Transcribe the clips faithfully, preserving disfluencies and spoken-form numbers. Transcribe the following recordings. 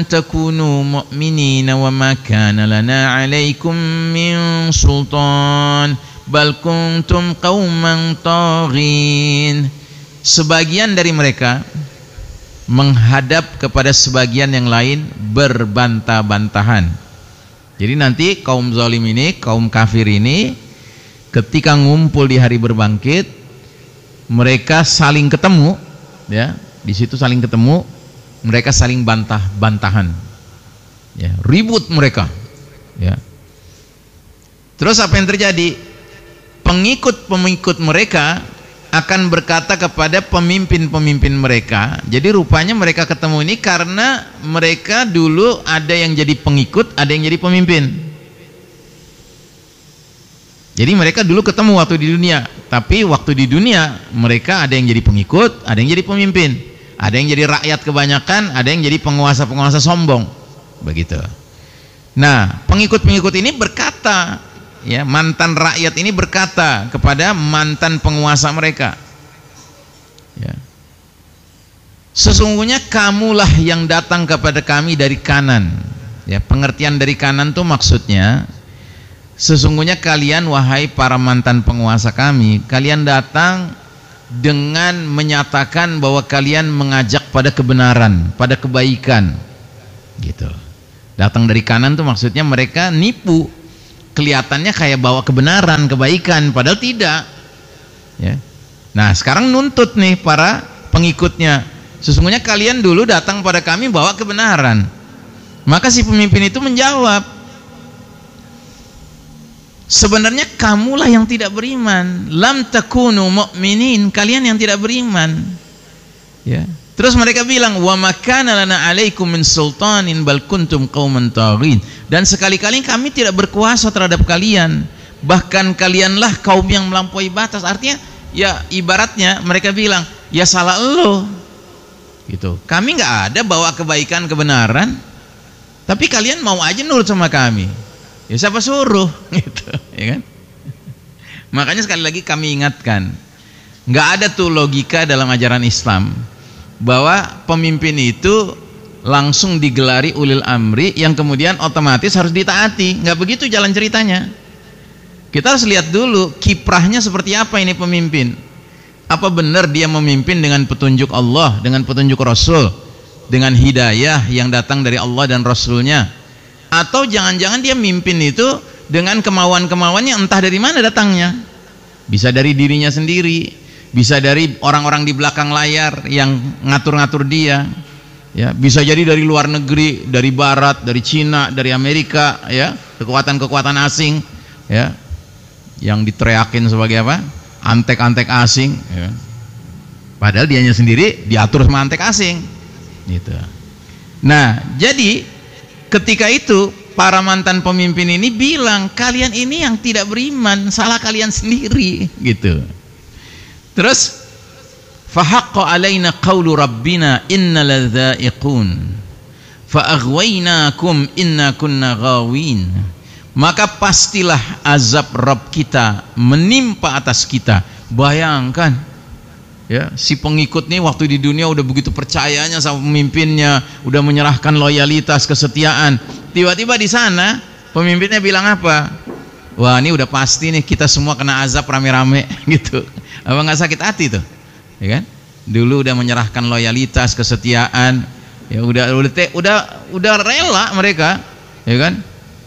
takunu mu'minina wa ma kana lana 'alaikum min sultan bal kuntum qauman taghin. Sebagian dari mereka menghadap kepada sebagian yang lain berbantah-bantahan. Jadi nanti kaum zalim ini, kaum kafir ini ketika ngumpul di hari berbangkit, mereka saling ketemu, ya, di situ saling ketemu, mereka saling bantah-bantahan, ya, ribut mereka, ya. Terus apa yang terjadi? Pengikut-pengikut mereka akan berkata kepada pemimpin-pemimpin mereka. Jadi rupanya mereka ketemu ini karena mereka dulu ada yang jadi pengikut, ada yang jadi pemimpin. Jadi mereka dulu ketemu waktu di dunia, tapi waktu di dunia mereka ada yang jadi pengikut, ada yang jadi pemimpin, ada yang jadi rakyat kebanyakan, ada yang jadi penguasa-penguasa sombong, begitu. Nah, pengikut-pengikut ini berkata, ya, mantan rakyat ini berkata kepada mantan penguasa mereka, ya, sesungguhnya kamulah yang datang kepada kami dari kanan. Ya, pengertian dari kanan tuh maksudnya, sesungguhnya kalian wahai para mantan penguasa kami, kalian datang dengan menyatakan bahwa kalian mengajak pada kebenaran, pada kebaikan, gitu. Datang dari kanan tuh maksudnya mereka nipu, kelihatannya kayak bawa kebenaran, kebaikan, padahal tidak, ya. Nah, sekarang nuntut nih para pengikutnya, sesungguhnya kalian dulu datang pada kami bawa kebenaran. Maka si pemimpin itu menjawab, sebenarnya kamulah yang tidak beriman, lam takunu mu'minin, kalian yang tidak beriman, ya. Terus mereka bilang, wa makana lana 'alaikum min sultanin bal kuntum qauman taghin, dan sekali-kali kami tidak berkuasa terhadap kalian, bahkan kalianlah kaum yang melampaui batas. Artinya ya ibaratnya mereka bilang, ya salah lo, gitu. Kami nggak ada bawa kebaikan kebenaran, tapi kalian mau aja nurut sama kami. Ya siapa suruh, gitu, ya kan? Makanya sekali lagi kami ingatkan, nggak ada tuh logika dalam ajaran Islam bahwa pemimpin itu langsung digelari ulil amri yang kemudian otomatis harus ditaati. Nggak begitu jalan ceritanya. Kita harus lihat dulu kiprahnya seperti apa ini pemimpin. Apa benar dia memimpin dengan petunjuk Allah, dengan petunjuk Rasul, dengan hidayah yang datang dari Allah dan Rasulnya, atau jangan-jangan dia mimpin itu dengan kemauan-kemauannya entah dari mana datangnya. Bisa dari dirinya sendiri, bisa dari orang-orang di belakang layar yang ngatur-ngatur dia, ya, bisa jadi dari luar negeri, dari barat, dari Cina, dari Amerika, ya, kekuatan-kekuatan asing, ya, yang diteriakin sebagai apa? Antek-antek asing, ya. Padahal dianya sendiri diatur sama antek asing, gitu. Nah, jadi ketika itu para mantan pemimpin ini bilang, kalian ini yang tidak beriman, salah kalian sendiri, gitu. Terus fahaqqa alaina qawlu rabbina inna ladza'iqun fa'aghwaynakum inna kunna ghawin. Maka pastilah azab Rabb kita menimpa atas kita. Bayangkan, ya, si pengikut nih waktu di dunia udah begitu percayanya sama pemimpinnya, udah menyerahkan loyalitas, kesetiaan. Tiba-tiba di sana pemimpinnya bilang apa? Wah, ini udah pasti nih kita semua kena azab rame-rame, gitu. Apa nggak sakit hati tuh, ya kan? Dulu udah menyerahkan loyalitas, kesetiaan, ya udah udah udah udah rela mereka, ya kan?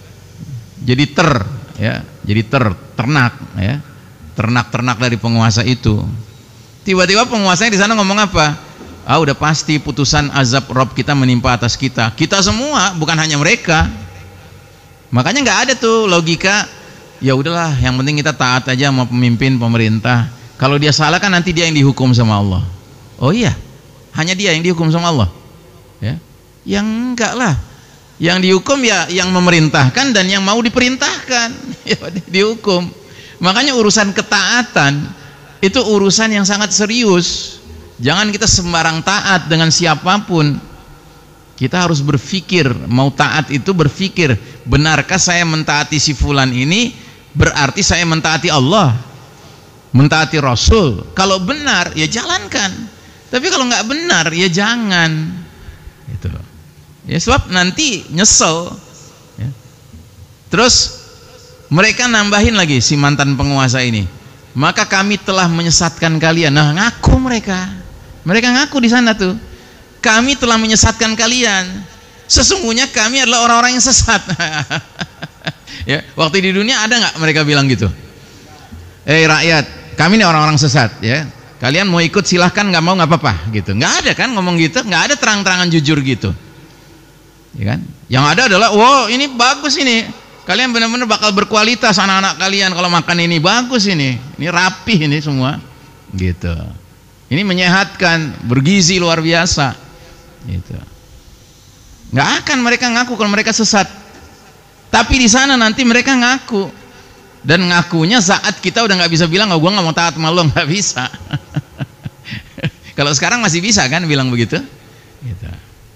Jadi ter, ya, jadi ter ternak, ya, ternak-ternak dari penguasa itu. Tiba-tiba penguasanya di sana ngomong apa? Ah, udah pasti putusan azab Rob kita menimpa atas kita. Kita semua, bukan hanya mereka. Makanya nggak ada tuh logika. Ya udahlah, yang penting kita taat aja sama pemimpin pemerintah. Kalau dia salah kan nanti dia yang dihukum sama Allah. Oh iya, hanya dia yang dihukum sama Allah, ya? Yang enggak lah, yang dihukum ya yang memerintahkan dan yang mau diperintahkan, ya dihukum. Makanya urusan ketaatan itu urusan yang sangat serius. Jangan kita sembarang taat dengan siapapun. Kita harus berpikir, mau taat itu berpikir, benarkah saya mentaati si fulan ini? Berarti saya mentaati Allah, mentaati Rasul. Kalau benar ya jalankan, tapi kalau nggak benar ya jangan, gitu. Ya, sebab nanti nyesel. Ya. Terus mereka nambahin lagi si mantan penguasa ini. Maka kami telah menyesatkan kalian. Nah, ngaku mereka. Mereka ngaku di sana tuh. Kami telah menyesatkan kalian. Sesungguhnya kami adalah orang-orang yang sesat. Ya, waktu di dunia ada nggak mereka bilang gitu? Eh rakyat, kami ini orang-orang sesat, ya. Kalian mau ikut silahkan, nggak mau nggak apa-apa, gitu. Nggak ada kan ngomong gitu, nggak ada terang-terangan jujur gitu, ya kan? Yang ada adalah, wow ini bagus ini, kalian benar-benar bakal berkualitas anak-anak kalian kalau makan ini bagus ini, ini rapih ini semua, gitu. Ini menyehatkan, bergizi luar biasa, gitu. Nggak akan mereka ngaku kalau mereka sesat. Tapi di sana nanti mereka ngaku, dan ngakunya saat kita udah nggak bisa bilang, oh gue nggak mau taat sama lo, nggak bisa. Kalau sekarang masih bisa kan bilang begitu. Gitu.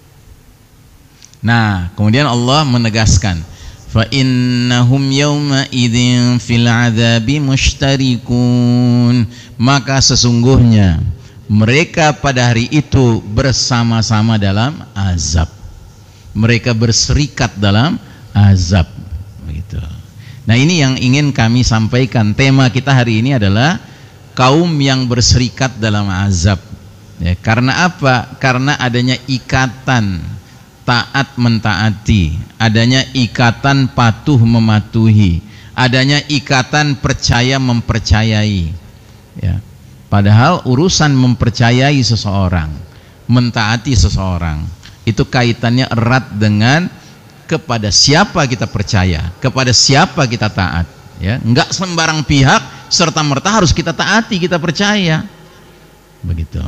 Nah, kemudian Allah menegaskan, fa innahum yawma idzin fil adzabi mushtarikun. Maka sesungguhnya mereka pada hari itu bersama-sama dalam azab. Mereka berserikat dalam azab, begitu. Nah, ini yang ingin kami sampaikan. Tema kita hari ini adalah kaum yang berserikat dalam azab. Ya, karena apa? Karena adanya ikatan taat mentaati, adanya ikatan patuh mematuhi, adanya ikatan percaya mempercayai. Ya. Padahal urusan mempercayai seseorang, mentaati seseorang, itu kaitannya erat dengan kepada siapa kita percaya, kepada siapa kita taat, ya. Enggak sembarang pihak serta merta harus kita taati, kita percaya, begitu.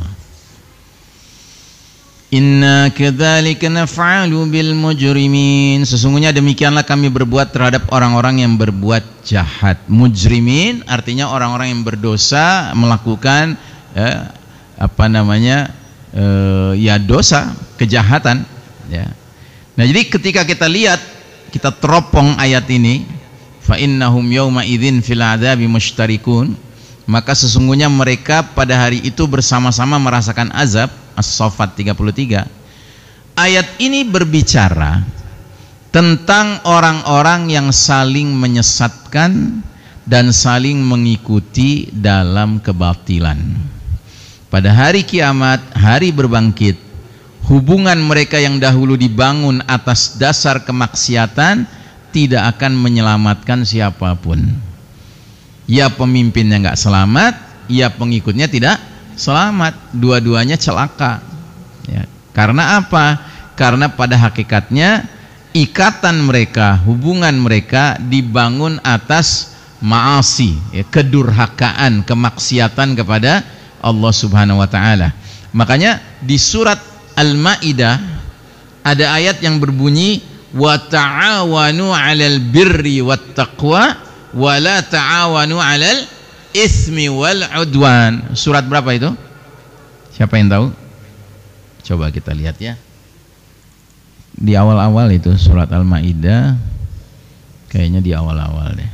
Inna kadzalika naf'alu bil mujrimin. Sesungguhnya demikianlah kami berbuat terhadap orang-orang yang berbuat jahat. Mujrimin artinya orang-orang yang berdosa, melakukan eh, apa namanya eh, ya dosa, kejahatan, ya. Nah, jadi ketika kita lihat, kita teropong ayat ini, fa innahum yauma idzin fil adzabi mushtarikun, maka sesungguhnya mereka pada hari itu bersama-sama merasakan azab. As-Saffat tiga puluh tiga. Ayat ini berbicara tentang orang-orang yang saling menyesatkan dan saling mengikuti dalam kebatilan. Pada hari kiamat, hari berbangkit, hubungan mereka yang dahulu dibangun atas dasar kemaksiatan tidak akan menyelamatkan siapapun. Ya pemimpinnya nggak selamat, ya pengikutnya tidak selamat, dua-duanya celaka, ya. Karena apa? Karena pada hakikatnya ikatan mereka, hubungan mereka dibangun atas maasi, ya, kedurhakaan, kemaksiatan kepada Allah Subhanahu wa taala. Makanya di surat Al-Maidah ada ayat yang berbunyi wa ta'awanu 'alal birri wat taqwa wa la ta'awanu 'alal ismi wal udwan. Surat berapa itu? Siapa yang tahu? Coba kita lihat ya. Di awal-awal itu surat Al-Maidah, kayaknya di awal-awal deh.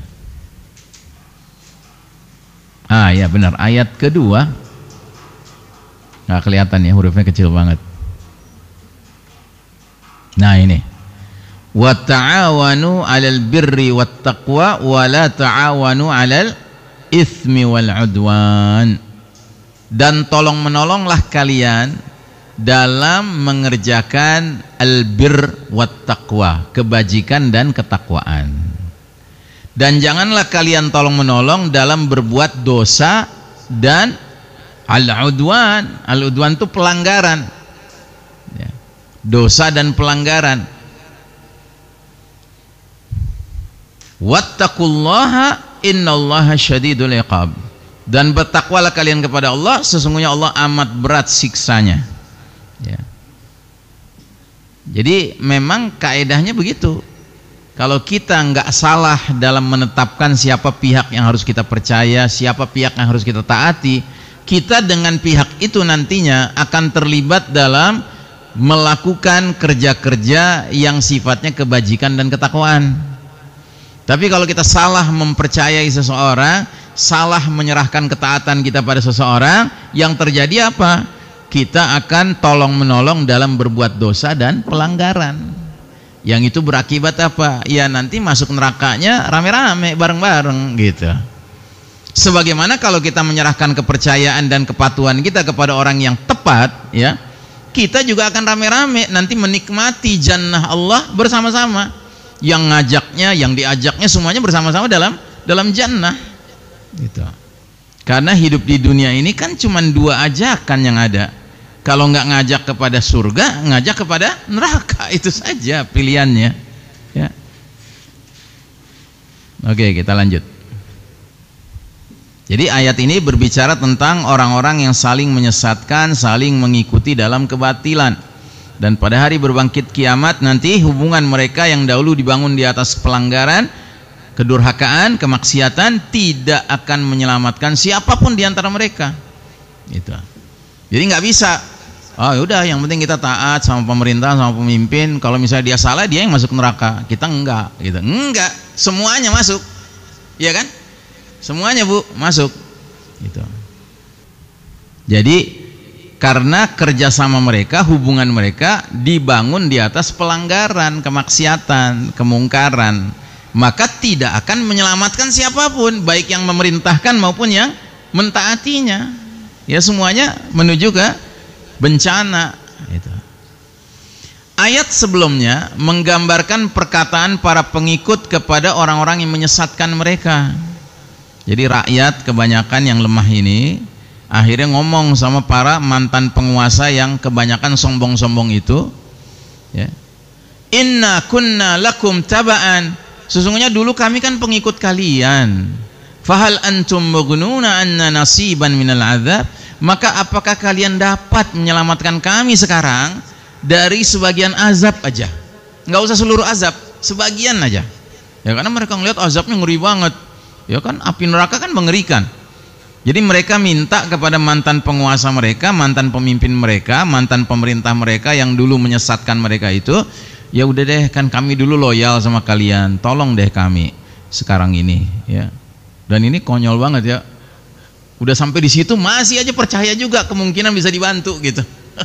Ah ya benar, ayat kedua. Nggak kelihatan ya, hurufnya kecil banget. Nah ini, wa ta'awanu 'alal birri wat taqwa wa la ta'awanu 'alal ismi wal udwan. Dan tolong menolonglah kalian dalam mengerjakan albir wat taqwa, kebajikan dan ketakwaan. Dan janganlah kalian tolong menolong dalam berbuat dosa dan al-udwan. Al-udwan itu pelanggaran, ya. Dosa dan pelanggaran. Wattaqullaha innallaha syadidul iqab. Dan bertakwalah kalian kepada Allah, sesungguhnya Allah amat berat siksanya, ya. Jadi memang kaedahnya begitu. Kalau kita nggak salah dalam menetapkan siapa pihak yang harus kita percaya, siapa pihak yang harus kita taati, kita dengan pihak itu nantinya akan terlibat dalam melakukan kerja-kerja yang sifatnya kebajikan dan ketakwaan. Tapi kalau kita salah mempercayai seseorang, salah menyerahkan ketaatan kita pada seseorang, yang terjadi apa? kita akan tolong menolong dalam berbuat dosa dan pelanggaran. Yang itu berakibat apa? Ya nanti masuk nerakanya rame-rame bareng-bareng gitu. Sebagaimana kalau kita menyerahkan kepercayaan dan kepatuhan kita kepada orang yang tepat, ya, kita juga akan rame-rame nanti menikmati jannah Allah bersama-sama. Yang ngajaknya, yang diajaknya semuanya bersama-sama dalam dalam jannah gitu. Karena hidup di dunia ini kan cuma dua ajakan yang ada. Kalau nggak ngajak kepada surga, ngajak kepada neraka, itu saja pilihannya. Ya. Oke, kita lanjut. Jadi ayat ini berbicara tentang orang-orang yang saling menyesatkan, saling mengikuti dalam kebatilan. Dan pada hari berbangkit kiamat nanti hubungan mereka yang dahulu dibangun di atas pelanggaran, kedurhakaan, kemaksiatan tidak akan menyelamatkan siapapun di antara mereka. Gitu. Jadi nggak bisa. Oh yaudah, yang penting kita taat sama pemerintah, sama pemimpin. Kalau misalnya dia salah, dia yang masuk neraka. Kita enggak. Gitu. Enggak. Semuanya masuk. Iya kan? Semuanya bu masuk. Gitu. Jadi karena kerjasama mereka, hubungan mereka dibangun di atas pelanggaran, kemaksiatan, kemungkaran, maka tidak akan menyelamatkan siapapun, baik yang memerintahkan maupun yang mentaatinya. Ya semuanya menuju ke bencana. Itu. Ayat sebelumnya menggambarkan perkataan para pengikut kepada orang-orang yang menyesatkan mereka. Jadi rakyat kebanyakan yang lemah ini akhirnya ngomong sama para mantan penguasa yang kebanyakan sombong-sombong itu, ya, inna kunna lakum taba'an, sesungguhnya dulu kami kan pengikut kalian, fahal antum mughnuna anna nasiban minal azab, maka apakah kalian dapat menyelamatkan kami sekarang dari sebagian azab aja, nggak usah seluruh azab, sebagian aja. Ya karena mereka ngelihat azabnya ngeri banget, ya kan, api neraka kan mengerikan. Jadi mereka minta kepada mantan penguasa mereka, mantan pemimpin mereka, mantan pemerintah mereka yang dulu menyesatkan mereka itu, ya udah deh, kan kami dulu loyal sama kalian, tolong deh kami sekarang ini, ya. Dan ini konyol banget ya. Udah sampai di situ masih aja percaya juga kemungkinan bisa dibantu gitu.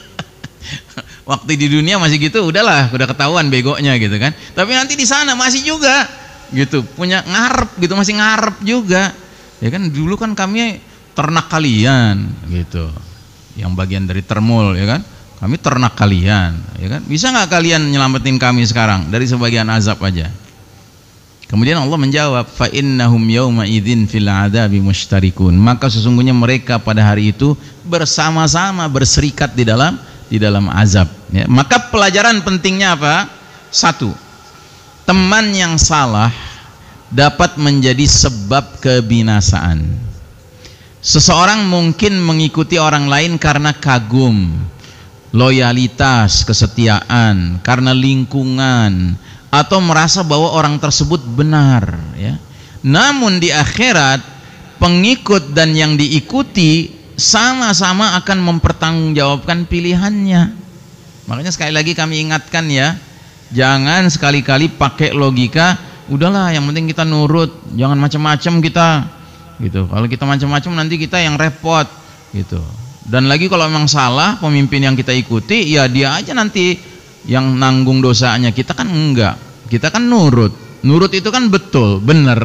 Waktu di dunia masih gitu, udahlah, udah ketahuan begonya gitu kan. Tapi nanti di sana masih juga gitu, punya ngarep gitu, masih ngarep juga. Ya kan dulu kan kami ternak kalian gitu, yang bagian dari termul, ya kan, kami ternak kalian, ya kan, bisa nggak kalian nyelamatin kami sekarang dari sebagian azab aja? Kemudian Allah menjawab, fa innahum yauma idzin fil adabi mushtarikun, maka sesungguhnya mereka pada hari itu bersama-sama berserikat di dalam di dalam azab, ya. Maka pelajaran pentingnya apa? Satu, teman yang salah dapat menjadi sebab kebinasaan. Seseorang mungkin mengikuti orang lain karena kagum, loyalitas, kesetiaan, karena lingkungan, atau merasa bahwa orang tersebut benar, ya. Namun di akhirat pengikut dan yang diikuti sama-sama akan mempertanggungjawabkan pilihannya. Makanya sekali lagi kami ingatkan ya, jangan sekali-kali pakai logika, udahlah yang penting kita nurut, jangan macam-macam kita gitu. Kalau kita macam-macam nanti kita yang repot gitu. Dan lagi kalau memang salah pemimpin yang kita ikuti, ya dia aja nanti yang nanggung dosanya, kita kan enggak. Kita kan nurut. Nurut itu kan betul, benar.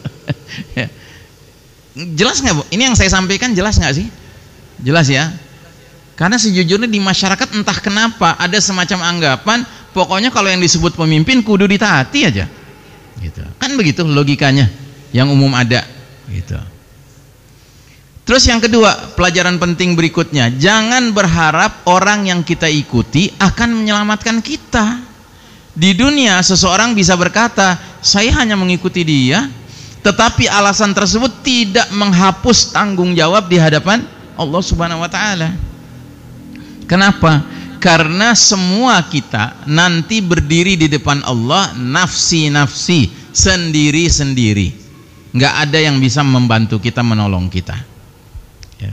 Jelas nggak Bu? Ini yang saya sampaikan jelas nggak sih? Jelas ya? Karena sejujurnya di masyarakat entah kenapa ada semacam anggapan, pokoknya kalau yang disebut pemimpin kudu ditaati aja. Gitu. Kan begitu logikanya yang umum ada gitu. Terus yang kedua, pelajaran penting berikutnya, jangan berharap orang yang kita ikuti akan menyelamatkan kita. Di dunia seseorang bisa berkata, saya hanya mengikuti dia, tetapi alasan tersebut tidak menghapus tanggung jawab di hadapan Allah Subhanahu wa taala. Kenapa? Karena semua kita nanti berdiri di depan Allah nafsi-nafsi, sendiri-sendiri. Nggak ada yang bisa membantu kita, menolong kita. Ya.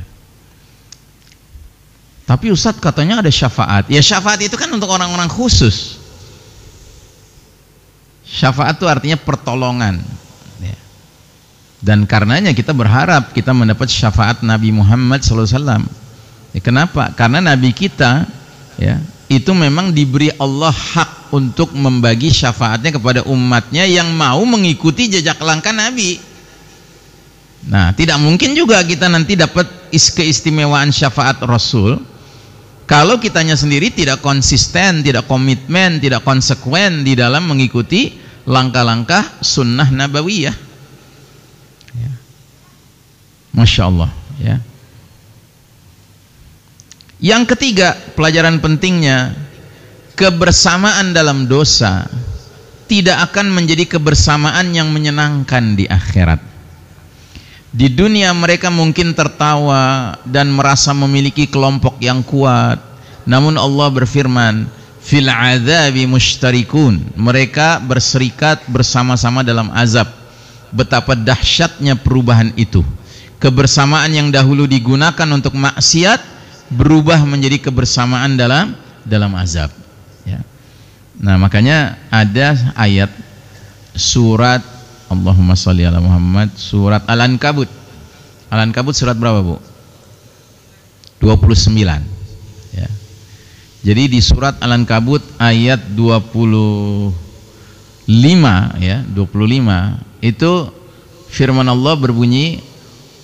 Tapi Ustadz katanya ada syafaat. Ya syafaat itu kan untuk orang-orang khusus. Syafaat itu artinya pertolongan. Ya. Dan karenanya kita berharap kita mendapat syafaat Nabi Muhammad shallallahu alaihi wasallam. Ya, kenapa? Karena Nabi kita ya itu memang diberi Allah hak untuk membagi syafaatnya kepada umatnya yang mau mengikuti jejak langkah Nabi. Nah, tidak mungkin juga kita nanti dapat keistimewaan syafaat Rasul kalau kitanya sendiri tidak konsisten, tidak komitmen, tidak konsekuen di dalam mengikuti langkah-langkah sunnah nabawiyah. Ya. Masya Allah ya. Yang ketiga, pelajaran pentingnya, kebersamaan dalam dosa tidak akan menjadi kebersamaan yang menyenangkan di akhirat. Di dunia mereka mungkin tertawa dan merasa memiliki kelompok yang kuat, namun Allah berfirman, fil adzabi mushtarikun, mereka berserikat bersama-sama dalam azab. Betapa dahsyatnya perubahan itu. Kebersamaan yang dahulu digunakan untuk maksiat berubah menjadi kebersamaan dalam dalam azab ya. Nah, makanya ada ayat surat Allahumma sholli ala Muhammad, surat Al-Ankabut. Al-Ankabut surat berapa, Bu? dua puluh sembilan ya. Jadi di surat Al-Ankabut ayat dua puluh lima ya, dua puluh lima itu firman Allah berbunyi,